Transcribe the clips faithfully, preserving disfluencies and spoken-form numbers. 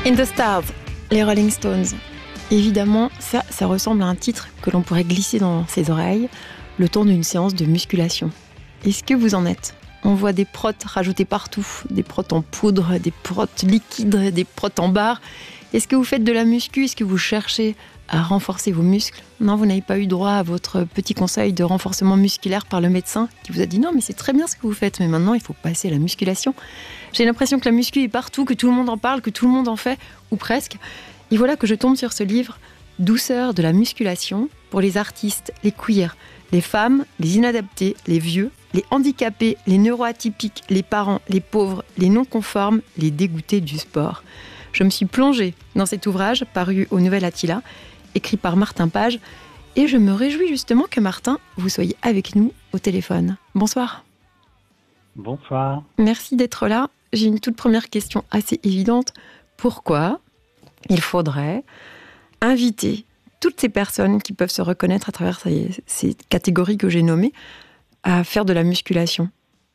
In the Stars, les Rolling Stones. Évidemment, ça, ça ressemble à un titre que l'on pourrait glisser dans ses oreilles le temps d'une séance de musculation. Est-ce que vous en êtes ? On voit des protes rajoutés partout, des protes en poudre, des protes liquides, des protes en barre. Est-ce que vous faites de la muscu ? Est-ce que vous cherchez à renforcer vos muscles ? Non, vous n'avez pas eu droit à votre petit conseil de renforcement musculaire par le médecin qui vous a dit non, mais c'est très bien ce que vous faites, mais maintenant il faut passer à la musculation. J'ai l'impression que la muscu est partout, que tout le monde en parle, que tout le monde en fait, ou presque. Et voilà que je tombe sur ce livre, Douceur de la musculation, pour les artistes, les queers, les femmes, les inadaptés, les vieux, les handicapés, les neuroatypiques, les parents, les pauvres, les non-conformes, les dégoûtés du sport. Je me suis plongée dans cet ouvrage paru au Nouvel Attila, écrit par Martin Page, et je me réjouis justement que Martin, vous soyez avec nous au téléphone. Bonsoir. Bonsoir. Merci d'être là. J'ai une toute première question assez évidente. Pourquoi il faudrait inviter toutes ces personnes qui peuvent se reconnaître à travers ces, ces catégories que j'ai nommées à faire de la musculation ?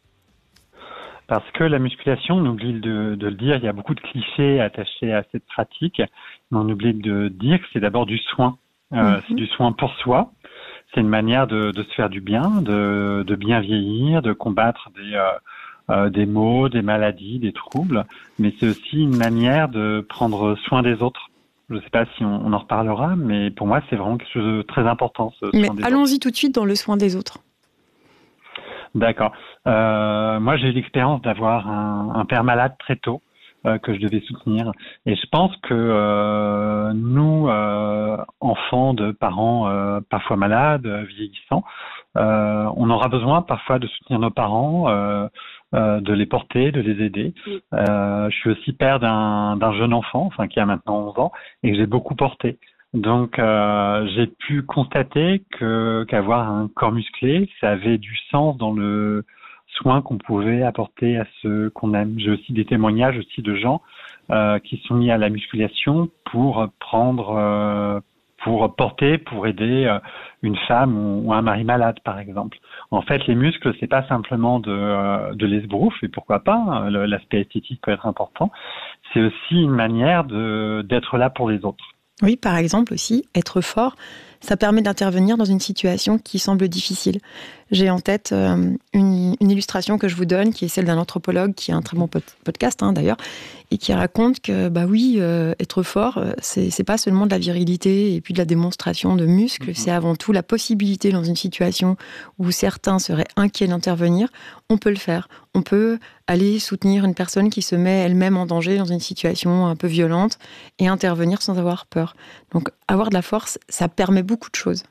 Parce que la musculation, on oublie de, de le dire, il y a beaucoup de clichés attachés à cette pratique, mais on oublie de dire que c'est d'abord du soin. Euh, mm-hmm. C'est du soin pour soi. C'est une manière de, de se faire du bien, de, de bien vieillir, de combattre des, euh, euh, des maux, des maladies, des troubles. Mais c'est aussi une manière de prendre soin des autres. Je ne sais pas si on, on en reparlera, mais pour moi, c'est vraiment quelque chose de très important, ce mais soin des allons-y autres. tout de suite dans le soin des autres. D'accord. Euh, moi, j'ai eu l'expérience d'avoir un, un père malade très tôt euh, que je devais soutenir. Et je pense que euh, nous, euh, enfants de parents euh, parfois malades, euh, vieillissants, euh, on aura besoin parfois de soutenir nos parents, euh, euh, de les porter, de les aider. Euh, je suis aussi père d'un, d'un jeune enfant, enfin qui a maintenant onze ans, et que j'ai beaucoup porté. Donc, euh, j'ai pu constater que qu'avoir un corps musclé, ça avait du sens dans le soin qu'on pouvait apporter à ceux qu'on aime. J'ai aussi des témoignages aussi de gens euh, qui sont mis à la musculation pour prendre, euh, pour porter, pour aider euh, une femme ou, ou un mari malade, par exemple. En fait, les muscles, c'est pas simplement de, euh, de l'esbrouf, et pourquoi pas, hein, le, l'aspect esthétique peut être important. C'est aussi une manière de d'être là pour les autres. Oui, par exemple aussi, être fort, ça permet d'intervenir dans une situation qui semble difficile. J'ai en tête euh, une, une illustration que je vous donne, qui est celle d'un anthropologue, qui a un très bon pod- podcast hein, d'ailleurs, et qui raconte que, bah oui, euh, être fort, c'est, c'est pas seulement de la virilité et puis de la démonstration de muscles, mmh. c'est avant tout la possibilité dans une situation où certains seraient inquiets d'intervenir, on peut le faire. On peut aller soutenir une personne qui se met elle-même en danger dans une situation un peu violente et intervenir sans avoir peur. Donc, avoir de la force, ça permet beaucoup de choses.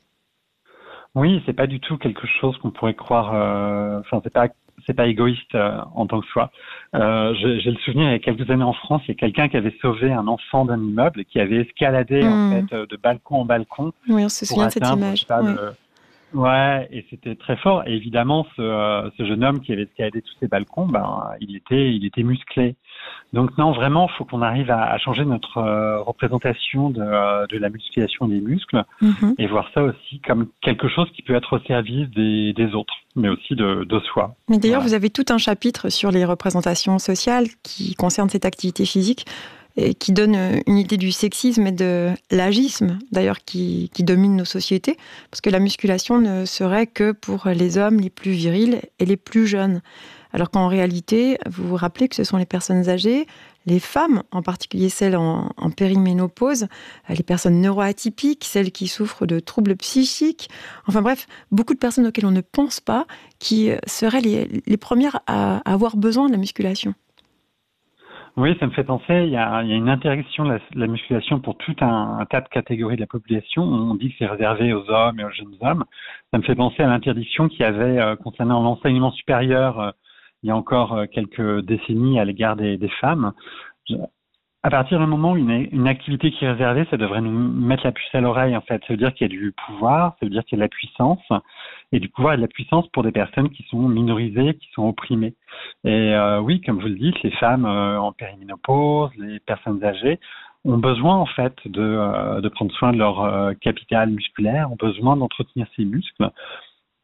Oui, c'est pas du tout quelque chose qu'on pourrait croire. Euh, enfin, c'est pas c'est pas égoïste euh, en tant que soi. Euh, j'ai, j'ai le souvenir, il y a quelques années en France, il y a quelqu'un qui avait sauvé un enfant d'un immeuble et qui avait escaladé mmh. en fait de balcon en balcon. Oui, on se souvient de cette image. Pas, ouais. le... ouais, et c'était très fort. Et évidemment, ce, euh, ce jeune homme qui avait escaladé tous ces balcons, ben, il était il était musclé. Donc non, vraiment, il faut qu'on arrive à, à changer notre euh, représentation de, euh, de la musculation des muscles mm-hmm. et voir ça aussi comme quelque chose qui peut être au service des, des autres, mais aussi de, de soi. Mais d'ailleurs, voilà. Vous avez tout un chapitre sur les représentations sociales qui concernent cette activité physique et qui donne une idée du sexisme et de l'agisme, d'ailleurs, qui, qui domine nos sociétés, parce que la musculation ne serait que pour les hommes les plus virils et les plus jeunes. Alors qu'en réalité, vous vous rappelez que ce sont les personnes âgées, les femmes, en particulier celles en, en périménopause, les personnes neuroatypiques, celles qui souffrent de troubles psychiques, enfin bref, beaucoup de personnes auxquelles on ne pense pas, qui seraient les, les premières à, à avoir besoin de la musculation. Oui, ça me fait penser, il y a, il y a une interdiction de la, la musculation pour tout un, un tas de catégories de la population. On dit que c'est réservé aux hommes et aux jeunes hommes. Ça me fait penser à l'interdiction qu'il y avait euh, concernant l'enseignement supérieur euh, il y a encore euh, quelques décennies à l'égard des, des femmes. Je, à partir du moment où une, une activité qui est réservée, ça devrait nous mettre la puce à l'oreille, en fait. Ça veut dire qu'il y a du pouvoir, ça veut dire qu'il y a de la puissance, et du pouvoir et de la puissance pour des personnes qui sont minorisées, qui sont opprimées. Et euh, oui, comme vous le dites, les femmes euh, en périménopause, les personnes âgées, ont besoin, en fait, de, euh, de prendre soin de leur euh, capital musculaire, ont besoin d'entretenir ces muscles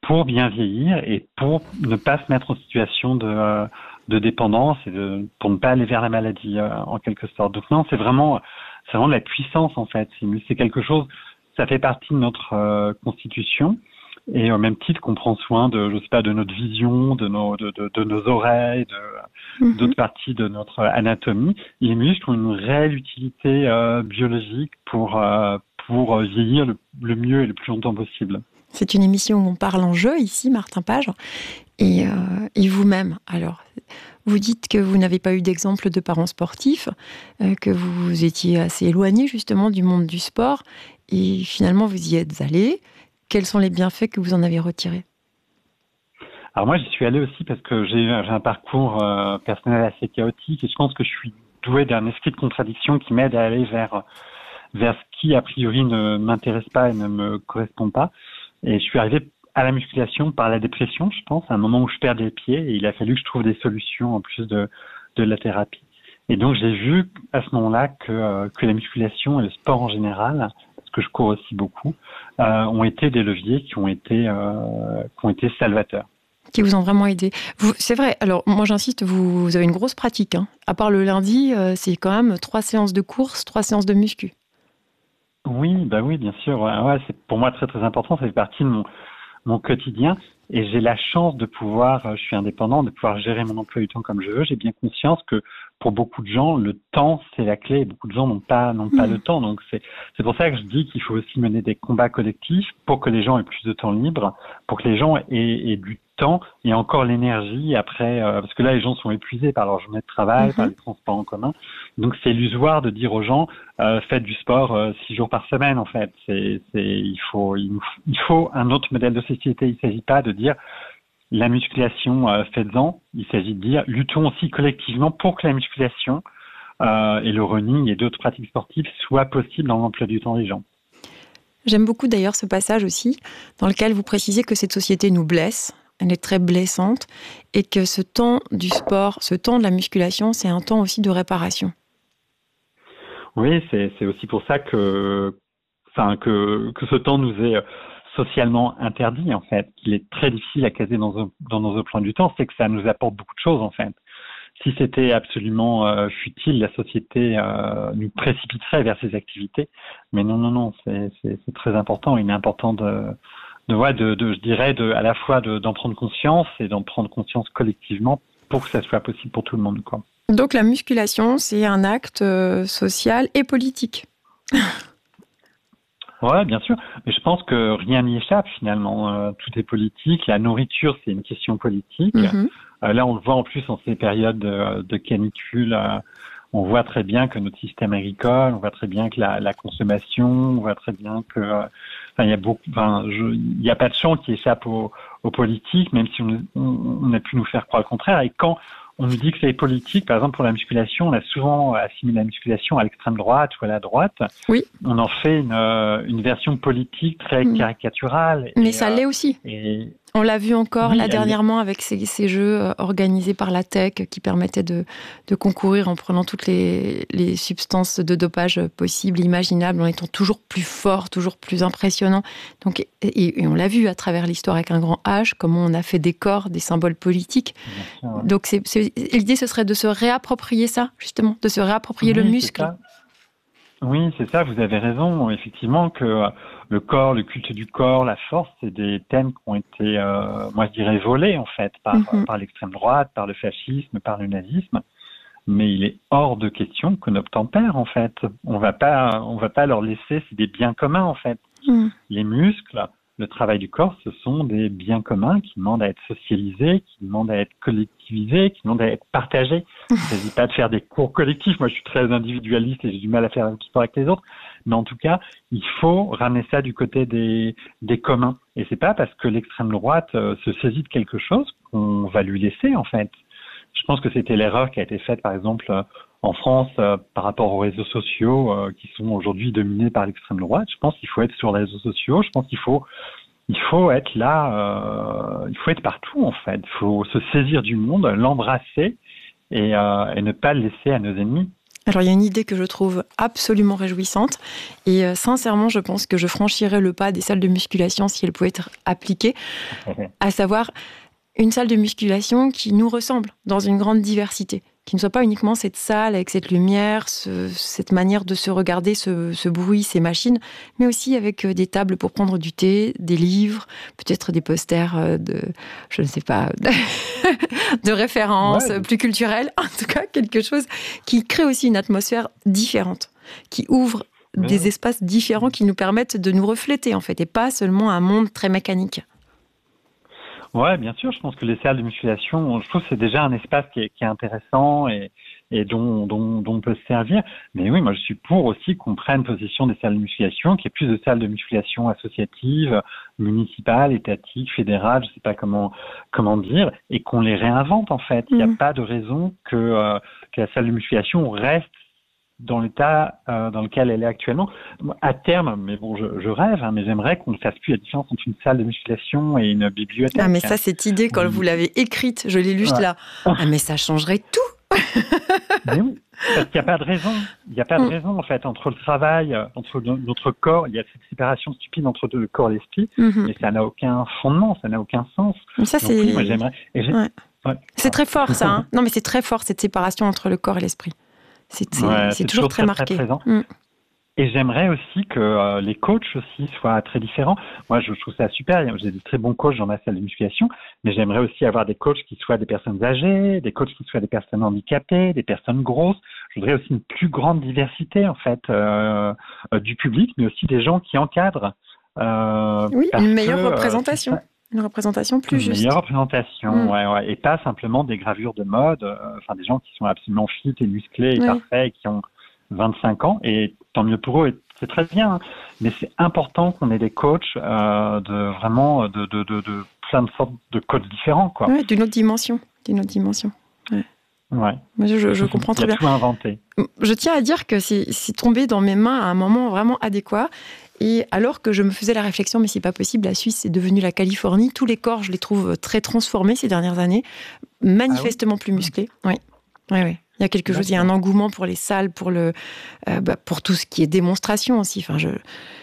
pour bien vieillir et pour ne pas se mettre en situation de, euh, de dépendance et de, pour ne pas aller vers la maladie euh, en quelque sorte. Donc non, c'est vraiment, c'est vraiment de la puissance en fait. C'est, c'est quelque chose, ça fait partie de notre euh, constitution. Et au même titre qu'on prend soin de, je sais pas, de notre vision, de nos, de, de, de nos oreilles, de, mm-hmm. d'autres parties de notre anatomie, les muscles ont une réelle utilité euh, biologique pour, euh, pour vieillir le, le mieux et le plus longtemps possible. C'est une émission où on parle en jeu ici, Martin Page. Et, euh, et vous-même, alors, vous dites que vous n'avez pas eu d'exemple de parents sportifs, euh, que vous étiez assez éloigné justement du monde du sport, et finalement vous y êtes allé. Quels sont les bienfaits que vous en avez retirés ? Alors moi, j'y suis allé aussi parce que j'ai, j'ai un parcours euh, personnel assez chaotique et je pense que je suis doué d'un esprit de contradiction qui m'aide à aller vers, vers ce qui, a priori, ne m'intéresse pas et ne me correspond pas. Et je suis arrivé à la musculation par la dépression, je pense, à un moment où je perds des pieds et il a fallu que je trouve des solutions en plus de, de la thérapie. Et donc, j'ai vu à ce moment-là que, euh, que la musculation et le sport en général, que je cours aussi beaucoup, euh, ont été des leviers qui ont été, euh, qui ont été salvateurs. Qui vous ont vraiment aidé. Vous, c'est vrai, alors moi j'insiste, vous, vous avez une grosse pratique. Hein. À part le lundi, euh, c'est quand même trois séances de course, trois séances de muscu. Oui, bah oui, bien sûr. Ouais, ouais, c'est pour moi très très important, ça fait partie de mon, mon quotidien. Et j'ai la chance de pouvoir, je suis indépendant, de pouvoir gérer mon emploi du temps comme je veux. J'ai bien conscience que pour beaucoup de gens, le temps, c'est la clé. Beaucoup de gens n'ont pas, n'ont pas mmh. le temps. Donc, c'est, c'est pour ça que je dis qu'il faut aussi mener des combats collectifs pour que les gens aient plus de temps libre, pour que les gens aient, aient du temps et encore l'énergie après, euh, parce que là, les gens sont épuisés par leur journée de travail, mmh. par les transports en commun. Donc, c'est illusoire de dire aux gens, euh, faites du sport euh, six jours par semaine, en fait. C'est, c'est, il faut, il, il faut un autre modèle de société. Il ne s'agit pas de dire, la musculation, euh, faites-en. Il s'agit de dire, luttons aussi collectivement pour que la musculation euh, et le running et d'autres pratiques sportives soient possibles dans l'emploi du temps des gens. J'aime beaucoup d'ailleurs ce passage aussi, dans lequel vous précisez que cette société nous blesse, elle est très blessante, et que ce temps du sport, ce temps de la musculation, c'est un temps aussi de réparation. Oui, c'est, c'est aussi pour ça que, enfin, que, que ce temps nous est socialement interdit, en fait, qu'il est très difficile à caser dans, un, dans nos emplois du temps, c'est que ça nous apporte beaucoup de choses, en fait. Si c'était absolument euh, futile, la société euh, nous précipiterait vers ces activités. Mais non, non, non, c'est, c'est, c'est très important. Il est important de, de, ouais, de, de je dirais, de, à la fois de, d'en prendre conscience et d'en prendre conscience collectivement pour que ça soit possible pour tout le monde, quoi. Donc la musculation, c'est un acte euh, social et politique. Ouais, bien sûr. Mais je pense que rien n'y échappe finalement. Euh, tout est politique. La nourriture, c'est une question politique. Mm-hmm. Euh, là, on le voit en plus en ces périodes de, de canicule. Euh, on voit très bien que notre système agricole, on voit très bien que la, la consommation, on voit très bien que, euh, enfin, il y a beaucoup, enfin, je, il n'y a pas de champ qui échappe aux, aux politiques, même si on, on, on a pu nous faire croire le contraire. Et quand on nous dit que c'est politique, par exemple pour la musculation, on a souvent assimilé la musculation à l'extrême droite ou à la droite. Oui. On en fait une, une version politique très mmh. caricaturale. Mais et, ça euh, l'est aussi. Et... On l'a vu encore oui, là dernièrement avec ces, ces jeux organisés par la tech qui permettaient de, de concourir en prenant toutes les, les substances de dopage possibles, imaginables, en étant toujours plus fort, toujours plus impressionnant. Donc, et, et on l'a vu à travers l'histoire avec un grand H, comment on a fait des corps, des symboles politiques. Sûr, ouais. Donc c'est, c'est, l'idée, ce serait de se réapproprier ça, justement, de se réapproprier oui, le muscle. Oui, c'est ça, vous avez raison. Effectivement que le corps, le culte du corps, la force, c'est des thèmes qui ont été, euh, moi je dirais, volés en fait par, mm-hmm. par l'extrême droite, par le fascisme, par le nazisme. Mais il est hors de question qu'on obtempère en fait. On va pas, on va pas leur laisser, c'est des biens communs en fait. Mm. Les muscles, le travail du corps, ce sont des biens communs qui demandent à être socialisés, qui demandent à être collectivisés, qui demandent à être partagés. Il ne s'agit pas de faire des cours collectifs. Moi, je suis très individualiste et j'ai du mal à faire un sport avec les autres. Mais en tout cas, il faut ramener ça du côté des, des communs. Et c'est pas parce que l'extrême droite euh, se saisit de quelque chose qu'on va lui laisser, en fait. Je pense que c'était l'erreur qui a été faite, par exemple, euh, en France, euh, par rapport aux réseaux sociaux euh, qui sont aujourd'hui dominés par l'extrême droite. Je pense qu'il faut être sur les réseaux sociaux. Je pense qu'il faut, il faut être là. Euh, il faut être partout en fait. Il faut se saisir du monde, l'embrasser et, euh, et ne pas le laisser à nos ennemis. Alors, il y a une idée que je trouve absolument réjouissante et euh, sincèrement, je pense que je franchirais le pas des salles de musculation si elles pouvaient être appliquées, à savoir une salle de musculation qui nous ressemble dans une grande diversité, qui ne soit pas uniquement cette salle avec cette lumière, ce, cette manière de se regarder, ce, ce bruit, ces machines, mais aussi avec des tables pour prendre du thé, des livres, peut-être des posters de, je ne sais pas, de, de références ouais. plus culturelles, en tout cas quelque chose qui crée aussi une atmosphère différente, qui ouvre mais des oui. espaces différents qui nous permettent de nous refléter en fait, et pas seulement un monde très mécanique. Ouais, bien sûr. Je pense que les salles de musculation, je trouve que c'est déjà un espace qui est, qui est intéressant et, et dont, dont, dont on peut se servir. Mais oui, moi, je suis pour aussi qu'on prenne possession des salles de musculation, qu'il y ait plus de salles de musculation associatives, municipales, étatiques, fédérales, je sais pas comment comment dire, et qu'on les réinvente en fait. Il n'y a mmh. pas de raison que, euh, que la salle de musculation reste dans l'état euh, dans lequel elle est actuellement. À terme, mais bon, je, je rêve, hein, mais j'aimerais qu'on ne fasse plus la différence entre une salle de musculation et une bibliothèque. Ah, mais ça, cette idée, quand oui. vous l'avez écrite, je l'ai lue ouais. là. Ah, mais ça changerait tout. Mais oui, parce qu'il n'y a pas de raison. Il n'y a pas de raison, en fait, entre le travail, entre notre corps, il y a cette séparation stupide entre le corps et l'esprit, mm-hmm. et ça n'a aucun fondement, ça n'a aucun sens. Mais ça, Donc, c'est... oui, moi, j'aimerais... Et j'ai... Ouais. Ouais. C'est très fort, ça. Hein. Non, mais c'est très fort, cette séparation entre le corps et l'esprit. C'est, c'est, ouais, c'est, c'est toujours, toujours très, très marqué. Très présent. Mm. Et j'aimerais aussi que euh, les coachs aussi soient très différents. Moi, je, je trouve ça super. J'ai des très bons coachs dans ma salle de musculation, mais j'aimerais aussi avoir des coachs qui soient des personnes âgées, des coachs qui soient des personnes handicapées, des personnes grosses. Je voudrais aussi une plus grande diversité, en fait, euh, euh, du public, mais aussi des gens qui encadrent. Euh, oui, une meilleure que, représentation. Euh, Une représentation plus une juste. Une meilleure représentation, mmh. ouais, ouais. Et pas simplement des gravures de mode, euh, enfin des gens qui sont absolument fit et musclés et oui. parfaits et qui ont vingt-cinq ans. Et tant mieux pour eux, et c'est très bien. Hein. Mais c'est important qu'on ait des coachs euh, de vraiment de, de, de, de plein de sortes de coachs différents, quoi. Ouais, d'une autre dimension, d'une autre dimension. Ouais. Ouais. Je, je, je comprends très bien. Il y a tout inventé. Je tiens à dire que c'est, c'est tombé dans mes mains à un moment vraiment adéquat. Et alors que je me faisais la réflexion, mais c'est pas possible, la Suisse est devenue la Californie. Tous les corps, je les trouve très transformés ces dernières années, manifestement ah oui. plus musclés. Oui, oui, oui. Il y a quelque D'accord. chose, il y a un engouement pour les salles, pour le, euh, bah, pour tout ce qui est démonstration aussi. Enfin, je,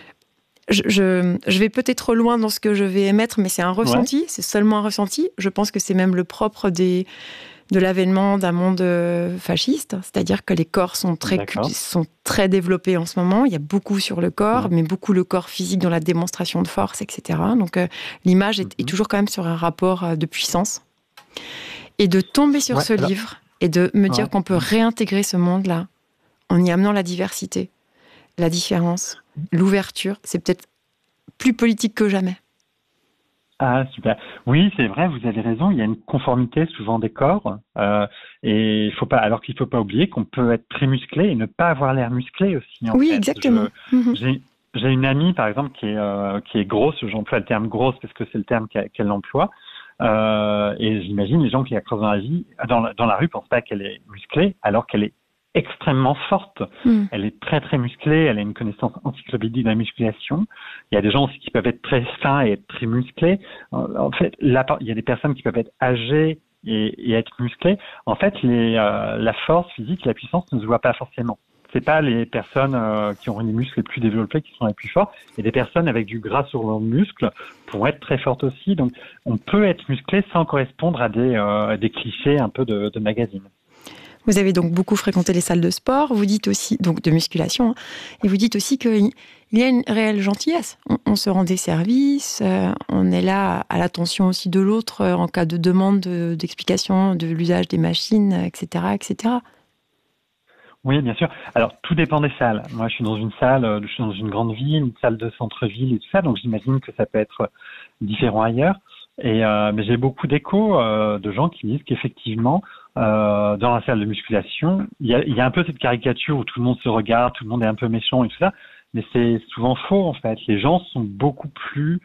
je, je, je vais peut-être loin dans ce que je vais émettre, mais c'est un ressenti. Ouais. C'est seulement un ressenti. Je pense que c'est même le propre des de l'avènement d'un monde fasciste, c'est-à-dire que les corps sont très, sont très développés en ce moment. Il y a beaucoup sur le corps, mmh. mais beaucoup le corps physique dans la démonstration de force, et cetera. Donc euh, l'image est, mmh. est toujours quand même sur un rapport de puissance. Et de tomber sur ouais, ce alors... livre et de me dire ouais. qu'on peut réintégrer ce monde-là en y amenant la diversité, la différence, l'ouverture, c'est peut-être plus politique que jamais. Ah, super. Oui, c'est vrai, vous avez raison. Il y a une conformité souvent des corps. Euh, et il faut pas, alors qu'il ne faut pas oublier qu'on peut être très musclé et ne pas avoir l'air musclé aussi. En oui, fait. exactement. Je, mmh. j'ai, j'ai une amie, par exemple, qui est, euh, qui est grosse. J'emploie le terme grosse parce que c'est le terme qu'elle, qu'elle emploie. Euh, et j'imagine les gens qui la croisent dans la vie, dans la, dans la rue, pensent pas qu'elle est musclée, alors qu'elle est extrêmement forte. Mm. Elle est très très musclée, elle a une connaissance encyclopédique de la musculation. Il y a des gens aussi qui peuvent être très fins et être très musclés. En fait, là, il y a des personnes qui peuvent être âgées et, et être musclées. En fait, les, euh, la force physique et la puissance ne se voient pas forcément. C'est pas les personnes euh, qui ont les muscles les plus développés qui sont les plus forts. Et des personnes avec du gras sur leurs muscles pourront être très fortes aussi. Donc, on peut être musclé sans correspondre à des, euh, des clichés un peu de, de magazine. Vous avez donc beaucoup fréquenté les salles de sport, vous dites aussi, donc de musculation, hein, et vous dites aussi qu'il y a une réelle gentillesse. On, on se rend des services, euh, on est là à l'attention aussi de l'autre euh, en cas de demande de, d'explication de l'usage des machines, et cetera, et cetera. Oui, bien sûr. Alors, tout dépend des salles. Moi, je suis dans une salle, je suis dans une grande ville, une salle de centre-ville et tout ça, donc j'imagine que ça peut être différent ailleurs. Et euh, mais j'ai beaucoup d'échos euh, de gens qui disent qu'effectivement, euh, dans la salle de musculation, il y a, il y a un peu cette caricature où tout le monde se regarde, tout le monde est un peu méchant et tout ça, mais c'est souvent faux en fait. Les gens sont beaucoup plus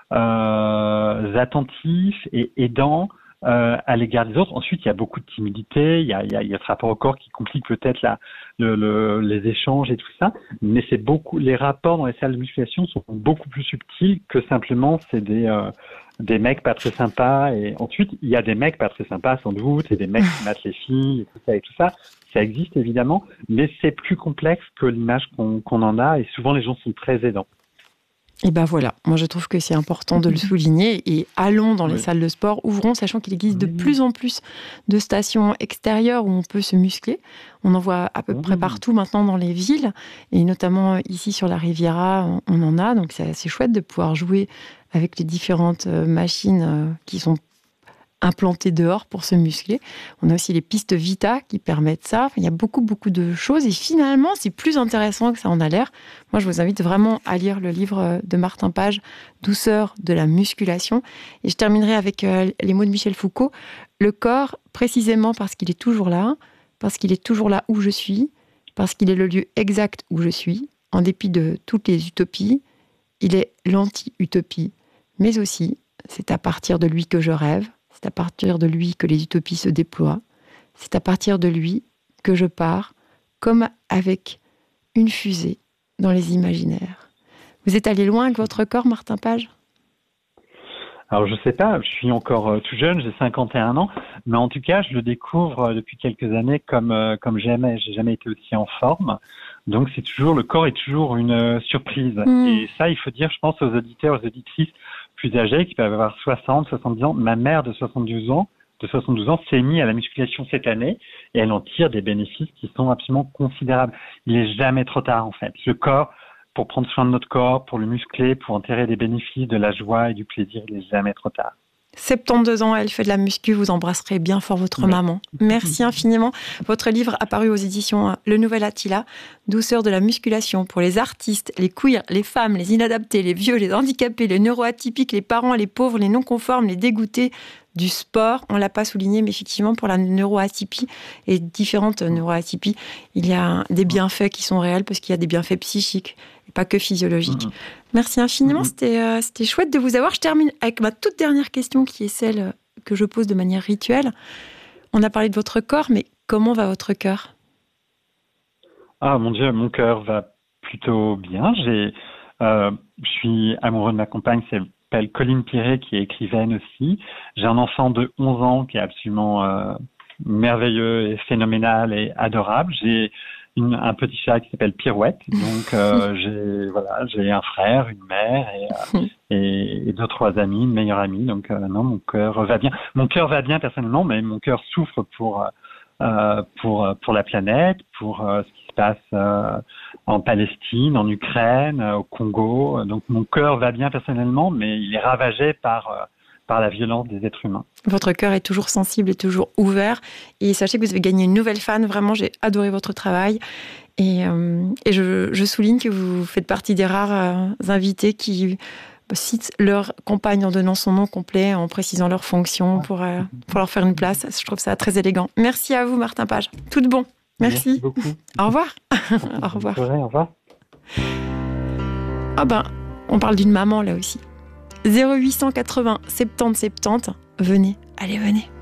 euh, attentifs et aidants euh, à l'égard des autres. Ensuite, il y a beaucoup de timidité, il y a, il y a, il y a ce rapport au corps qui complique peut-être la, le, le, les échanges et tout ça, mais c'est beaucoup, les rapports dans les salles de musculation sont beaucoup plus subtils que simplement c'est des, euh, des mecs pas très sympas. Et ensuite, il y a des mecs pas très sympas, sans doute, et des mecs qui matent les filles, et tout ça et tout ça. Ça existe évidemment, mais c'est plus complexe que l'image qu'on, qu'on en a, et souvent les gens sont très aidants. Et ben voilà, moi je trouve que c'est important de le souligner et allons dans les Oui. salles de sport, ouvrons, sachant qu'il existe de Oui. plus en plus de stations extérieures où on peut se muscler. On en voit à peu Oui. près partout maintenant dans les villes et notamment ici sur la Riviera, on, on en a, donc c'est assez chouette de pouvoir jouer avec les différentes machines euh, qui sont implantés dehors pour se muscler. On a aussi les pistes Vita qui permettent ça. Enfin, il y a beaucoup, beaucoup de choses et finalement, c'est plus intéressant que ça en a l'air. Moi, je vous invite vraiment à lire le livre de Martin Page, Douceur de la musculation. Et je terminerai avec euh, les mots de Michel Foucault. Le corps, précisément parce qu'il est toujours là, parce qu'il est toujours là où je suis, parce qu'il est le lieu exact où je suis, en dépit de toutes les utopies, il est l'anti-utopie. Mais aussi, c'est à partir de lui que je rêve. C'est à partir de lui que les utopies se déploient. C'est à partir de lui que je pars, comme avec une fusée dans les imaginaires. Vous êtes allé loin avec votre corps, Martin Page ? Alors, je sais pas, je suis encore euh, tout jeune, j'ai cinquante et un ans, mais en tout cas, je le découvre euh, depuis quelques années comme euh, comme jamais. J'ai jamais été aussi en forme. Donc, c'est toujours, le corps est toujours une euh, surprise. Mmh. Et ça, il faut dire, je pense aux auditeurs, aux auditrices plus âgés qui peuvent avoir soixante, soixante-dix ans. Ma mère de soixante-douze ans, de soixante-douze ans, s'est mise à la musculation cette année et elle en tire des bénéfices qui sont absolument considérables. Il est jamais trop tard, en fait. Le corps, pour prendre soin de notre corps, pour le muscler, pour en tirer des bénéfices, de la joie et du plaisir, il est jamais trop tard. soixante-douze ans, elle fait de la muscu, vous embrasserez bien fort votre Oui. maman. Merci infiniment. Votre livre apparu aux éditions Le Nouvel Attila, Douceur de la musculation pour les artistes, les queers, les femmes, les inadaptés, les vieux, les handicapés, les neuroatypiques, les parents, les pauvres, les non-conformes, les dégoûtés du sport. On ne l'a pas souligné, mais effectivement, pour la neuroatypie et différentes neuroatypies, il y a des bienfaits qui sont réels parce qu'il y a des bienfaits psychiques et pas que physiologiques. Mmh. Merci infiniment, mmh. c'était, euh, c'était chouette de vous avoir. Je termine avec ma toute dernière question qui est celle que je pose de manière rituelle. On a parlé de votre corps, mais comment va votre cœur ? Ah mon Dieu, mon cœur va plutôt bien. J'ai, euh, je suis amoureux de ma compagne, c'est s'appelle Colline Piret, qui est écrivaine aussi. J'ai un enfant de onze ans qui est absolument euh, merveilleux et phénoménal et adorable. J'ai une, un petit chat qui s'appelle Pirouette. Donc euh, j'ai voilà, j'ai un frère, une mère et, euh, et, et deux trois amis, une meilleure amie. Donc euh, non, mon cœur va bien. Mon cœur va bien personnellement, mais mon cœur souffre pour euh, pour pour la planète, pour euh, ce qui se passe euh, en Palestine, en Ukraine, au Congo. Donc mon cœur va bien personnellement, mais il est ravagé par euh, par la violence des êtres humains. Votre cœur est toujours sensible et toujours ouvert. Et sachez que vous avez gagné une nouvelle fan. Vraiment, j'ai adoré votre travail. Et, euh, et je, je souligne que vous faites partie des rares euh, invités qui citent leur compagne en donnant son nom complet, en précisant leur fonction pour, euh, pour leur faire une place. Je trouve ça très élégant. Merci à vous, Martin Page. Tout de bon. Merci. Merci beaucoup. Au revoir. Au revoir. Soirée, au revoir. Ah ben, on parle d'une maman là aussi. zéro huit cent quatre-vingts soixante-dix soixante-dix. Venez, allez, venez.